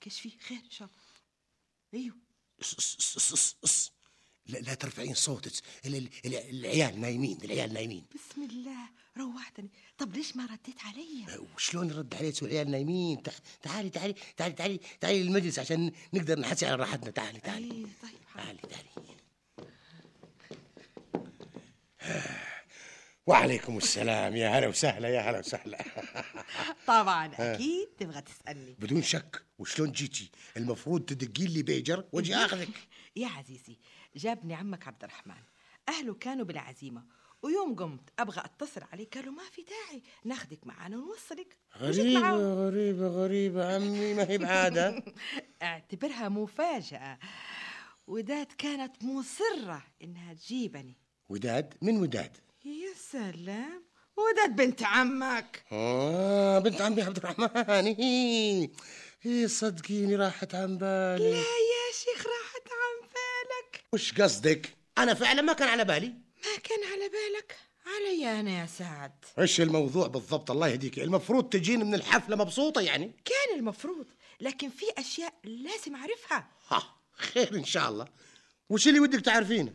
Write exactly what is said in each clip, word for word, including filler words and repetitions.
ايش فيه؟ خير ان شاء الله. ايوه اس اس اس اس اس. لا, لا ترفعين صوتك، العيال نايمين، العيال نايمين. بسم الله روحتني. طب ليش ما رديت علي؟ وشلون نرد عليك والعيال نايمين؟ تعالي تعالي تعالي تعالي تعالي للمجلس عشان نقدر نحسي على راحتنا. تعالي تعالي. ايه طيب تعالي تعالي. وعليكم السلام، يا هلا وسهلا يا هلا وسهلا. طبعا اكيد تبغى تسالني. بدون شك. وشلون جيتي؟ المفروض تدقين لي بيجر واجي اخذك. يا عزيزي جابني عمك عبد الرحمن، اهله كانوا بالعزيمه، ويوم قمت ابغى اتصل عليك قالوا ما في داعي ناخذك معانا ونوصلك. غريبه غريبه غريبه عمي، ما هي بعاده. اعتبرها مفاجاه. وداد كانت مصره انها تجيبني. وداد؟ من وداد؟ يا سلام، وداد بنت عمك. اه بنت عمي عبد الرحمن. هي هي صدقيني راحت عن بالي. لا يا شيخ راحت عن بالك. وش قصدك؟ انا فعلا ما كان على بالي. ما كان على بالك؟ علي انا يا سعد. ايش الموضوع بالضبط؟ الله يهديك. المفروض تجين من الحفله مبسوطه يعني. كان المفروض، لكن في اشياء لازم اعرفها. ها خير ان شاء الله. وش اللي ودك تعرفينه؟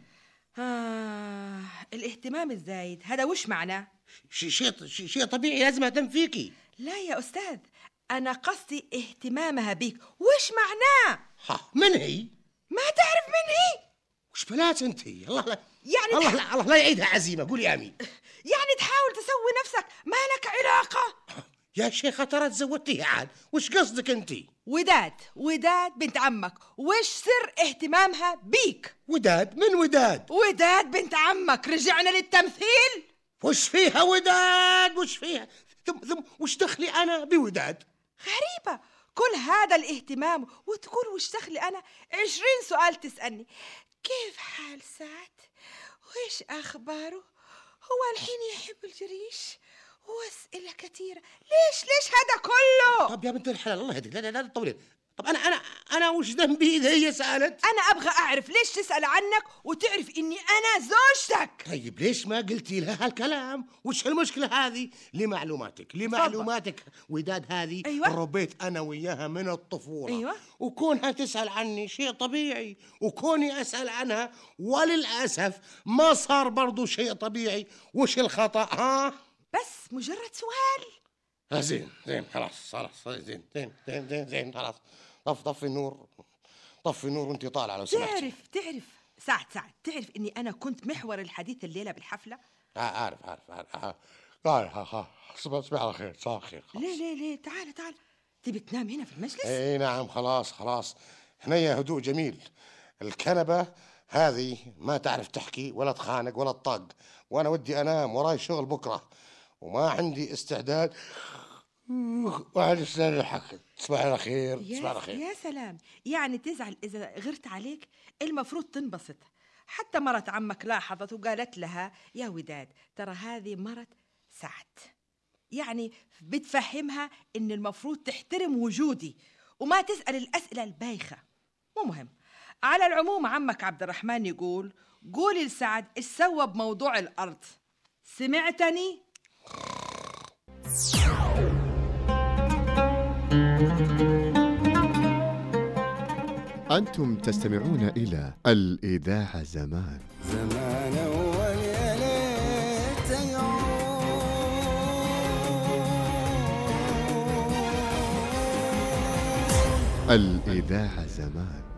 آه الاهتمام الزايد هذا وش معناه؟ شيء شيء شيء طبيعي، لازم اهتم فيكي. لا يا أستاذ، أنا قصدي اهتمامها بيك. وش معناه؟ ها من هي؟ ما تعرف من هي؟ وش بلاش انت؟ الله لا يعني الله تح... لا الله لا يعيدها عزيمة. قولي آمين. يعني تحاول تسوي نفسك ما لك علاقة. يا شيخة ترى تزودتيها عاد. وش قصدك انت؟ وداد وداد بنت عمك، وش سر اهتمامها بيك؟ وداد؟ من وداد؟ وداد بنت عمك. رجعنا للتمثيل. وش فيها وداد؟ وش فيها؟ ثم ثم وش دخلي انا بوداد؟ غريبة كل هذا الاهتمام وتقول وش دخلي انا؟ عشرين سؤال تسألني. كيف حال سعد؟ وإيش أخباره؟ هو الحين يحب الجريش؟ وأسئلة كثيرة. ليش ليش هذا كله؟ طب يا بنت الحلال الله يهديك، لا لا لا تطولين. طب أنا أنا أنا وش ذنبي إذا هي سألت؟ أنا أبغى أعرف ليش تسأل عنك وتعرف إني أنا زوجتك. طيب ليش ما قلتي لها هالكلام؟ وش المشكلة هذه؟ لمعلوماتك لمعلوماتك وداد هذه أيوة؟ ربيت أنا وياها من الطفولة. أيوة؟ وكونها تسأل عني شيء طبيعي، وكوني أسأل عنها وللأسف ما صار برضو شيء طبيعي. وش الخطأ ها؟ بس مجرد سؤال. زين زين خلاص خلاص زين زين زين زين زين خلاص. طف طفي النور، طفي النور وانت طالعه لو سمحتي. تعرف تعرف سعد سعد تعرف اني انا كنت محور الحديث الليله بالحفله. آه عارف عارف عارف عارف. صباح على خير. صباح الخير. ليه ليه ليه تعال تعال. تبي تنام هنا في المجلس؟ اي نعم خلاص خلاص. هنيا هدوء جميل. الكنبه هذه ما تعرف تحكي ولا تخانق ولا تطاق، وانا ودي انام، وراي شغل بكره وما عندي استعداد واحد يستنى الحكي. تصبح على خير. تصبح على خير. يا سلام، يعني تزعل إذا غرت عليك؟ المفروض تنبسط. حتى مرت عمك لاحظت وقالت لها يا وداد ترى هذه مرت سعد، يعني بتفهمها إن المفروض تحترم وجودي وما تسأل الأسئلة البايخة. مو مهم. على العموم عمك عبد الرحمن يقول قولي لسعد إيش سوى بموضوع الأرض. سمعتني؟ أنتم تستمعون إلى الإذاعة زمان. زمان أول يا ليت الإذاعة زمان.